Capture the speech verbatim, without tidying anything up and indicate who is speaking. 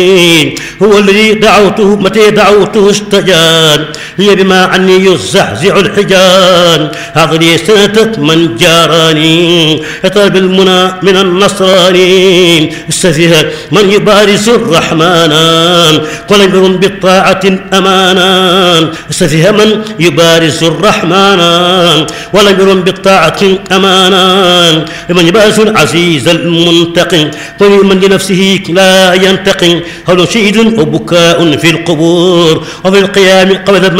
Speaker 1: هو الذي دعوته متى دعوته استجاب هي بما عني يزحزح الحجان هذا لي سنة من جاراني يطلب المنى من النصراني استفيه من يبارز الرحمن قل بالطاعة أمانا استفيه من يبارز الرحمن ولم يرم بالطاعة أمانا لمن يبارز العزيز المنتقم قل من لنفسه لا ينتقم هل شهد وبكاء في القبور وفي القيام قبل